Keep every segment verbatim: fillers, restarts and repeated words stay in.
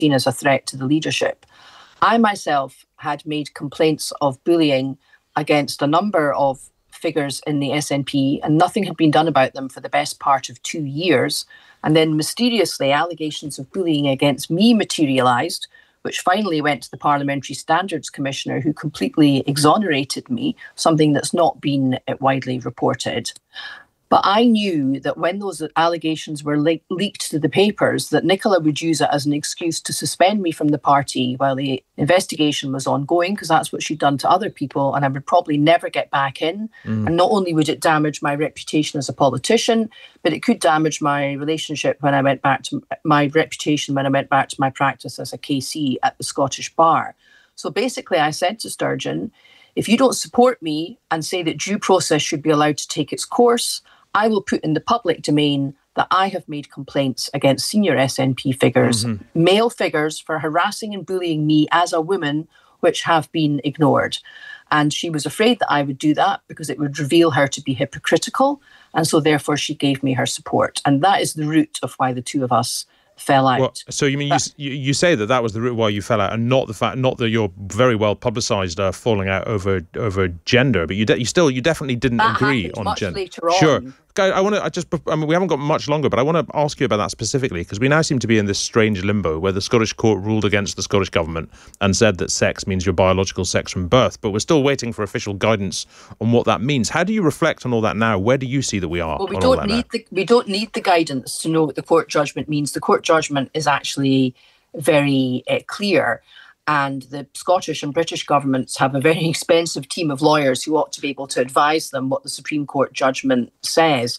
seen as a threat to the leadership. I myself had made complaints of bullying against a number of figures in the S N P, and nothing had been done about them for the best part of two years. And then mysteriously, allegations of bullying against me materialised, which finally went to the Parliamentary Standards Commissioner, who completely exonerated me, something that's not been widely reported. But I knew that when those allegations were le- leaked to the papers, that Nicola would use it as an excuse to suspend me from the party while the investigation was ongoing, because that's what she'd done to other people, and I would probably never get back in. Mm. And not only would it damage my reputation as a politician, but it could damage my relationship when I went back to my reputation when I went back to my practice as a K C at the Scottish Bar. So basically, I said to Sturgeon, if you don't support me and say that due process should be allowed to take its course, I will put in the public domain that I have made complaints against senior S N P figures, mm-hmm. male figures, for harassing and bullying me as a woman, which have been ignored. And she was afraid that I would do that because it would reveal her to be hypocritical. And so therefore she gave me her support. And that is the root of why the two of us fell out. Well, so you mean but, you you say that that was the root why you fell out, and not the fact, not that you're very well publicised uh, falling out over over gender, but you de- you still you definitely didn't that agree on much gender. Later on. Sure. I want to. I just. I mean, we haven't got much longer, but I want to ask you about that specifically, because we now seem to be in this strange limbo where the Scottish court ruled against the Scottish government and said that sex means your biological sex from birth, but we're still waiting for official guidance on what that means. How do you reflect on all that now? Where do you see that we are? Well, we don't need the we don't need the guidance to know what the court judgment means. The court judgment is actually very uh, clear. And the Scottish and British governments have a very expensive team of lawyers who ought to be able to advise them what the Supreme Court judgment says.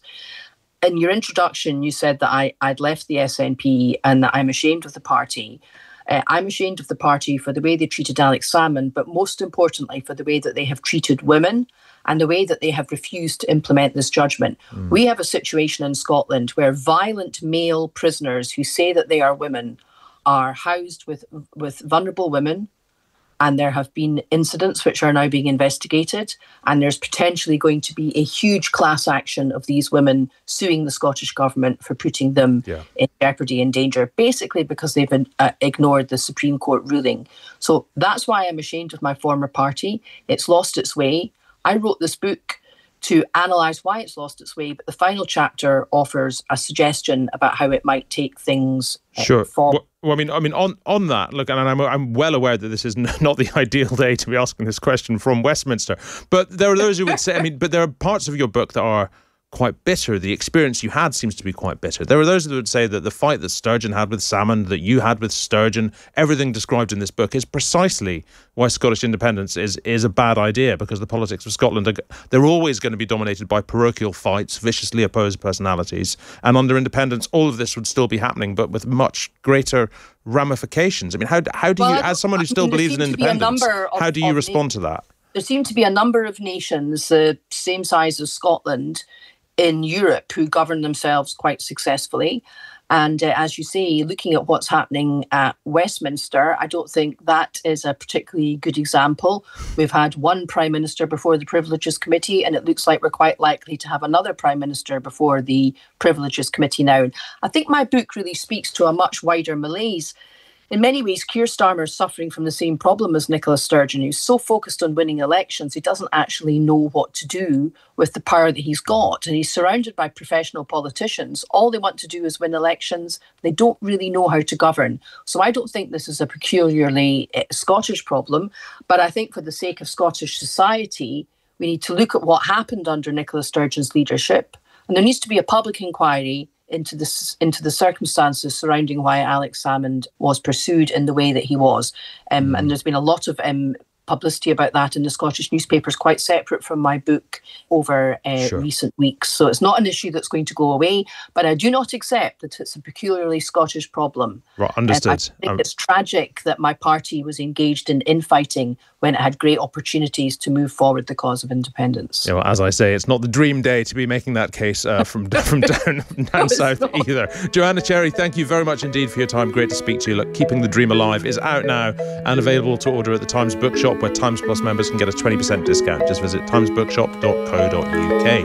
In your introduction, you said that I, I'd left the S N P and that I'm ashamed of the party. Uh, I'm ashamed of the party for the way they treated Alex Salmond, but most importantly for the way that they have treated women and the way that they have refused to implement this judgment. Mm. We have a situation in Scotland where violent male prisoners who say that they are women are housed with with vulnerable women, and there have been incidents which are now being investigated, and there's potentially going to be a huge class action of these women suing the Scottish government for putting them yeah. in jeopardy and danger, basically because they've uh, ignored the Supreme Court ruling. So that's why I'm ashamed of my former party. It's lost its way. I wrote this book to analyse why it's lost its way, but the final chapter offers a suggestion about how it might take things uh, sure. forward. Well, well, I mean, I mean, on, on that, look, and I'm I'm well aware that this is not the ideal day to be asking this question from Westminster, but there are those who would say, I mean, but there are parts of your book that are quite bitter. The experience you had seems to be quite bitter. There are those that would say that the fight that Sturgeon had with Salmond, that you had with Sturgeon, everything described in this book is precisely why Scottish independence is is a bad idea, because the politics of Scotland, are, they're always going to be dominated by parochial fights, viciously opposed personalities, and under independence all of this would still be happening, but with much greater ramifications. I mean, how how do well, you, as someone who still believes in independence, of, how do you respond to that? There seem to be a number of nations the same size as Scotland in Europe who govern themselves quite successfully. And uh, as you say, looking at what's happening at Westminster, I don't think that is a particularly good example. We've had one Prime Minister before the Privileges Committee, and it looks like we're quite likely to have another Prime Minister before the Privileges Committee now. I think my book really speaks to a much wider malaise. In many ways, Keir Starmer is suffering from the same problem as Nicola Sturgeon, who's so focused on winning elections, he doesn't actually know what to do with the power that he's got. And he's surrounded by professional politicians. All they want to do is win elections. They don't really know how to govern. So I don't think this is a peculiarly uh, Scottish problem. But I think for the sake of Scottish society, we need to look at what happened under Nicola Sturgeon's leadership. And there needs to be a public inquiry into the, into the circumstances surrounding why Alex Salmond was pursued in the way that he was. Um, mm. And there's been a lot of um, publicity about that in the Scottish newspapers, quite separate from my book, over uh, sure. recent weeks. So it's not an issue that's going to go away, but I do not accept that it's a peculiarly Scottish problem. Right, understood. And I think um, it's tragic that my party was engaged in infighting when it had great opportunities to move forward the cause of independence. Yeah, well, as I say, it's not the dream day to be making that case uh, from, from down, down no, south not. either. Joanna Cherry, thank you very much indeed for your time. Great to speak to you. Look, Keeping the Dream Alive is out now and available to order at the Times Bookshop, where Times Plus members can get a twenty percent discount. Just visit times bookshop dot co dot uk.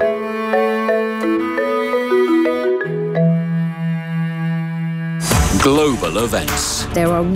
Global events. There are